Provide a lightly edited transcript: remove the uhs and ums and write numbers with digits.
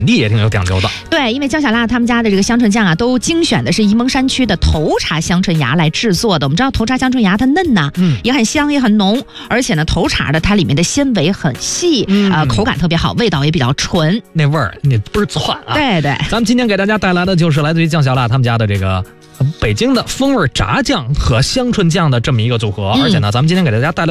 地也挺有讲究的。 对，因为姜小辣他们家的这个香椿酱啊，都精选的是沂蒙山区的头茬香椿芽来制作的。我们知道头茬香椿芽它嫩呐，也很香也很浓，而且呢头茬的它里面的纤维很细，口感特别好，味道也比较纯， 那味儿你倍儿窜啊！ 对对， 咱们今天给大家带来的就是来自于姜小辣他们家的这个北京的风味炸酱和香椿酱的这么一个组合，而且呢，咱们今天给大家带来